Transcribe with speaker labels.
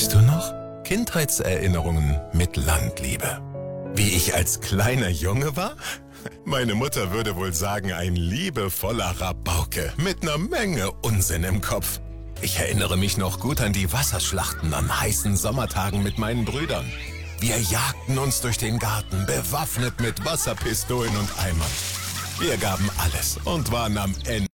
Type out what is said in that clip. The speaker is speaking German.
Speaker 1: Weißt du noch? Kindheitserinnerungen mit Landliebe. Wie ich als kleiner Junge war? Meine Mutter würde wohl sagen, ein liebevoller Rabauke mit einer Menge Unsinn im Kopf. Ich erinnere mich noch gut an die Wasserschlachten an heißen Sommertagen mit meinen Brüdern. Wir jagten uns durch den Garten, bewaffnet mit Wasserpistolen und Eimern. Wir gaben alles und waren am Ende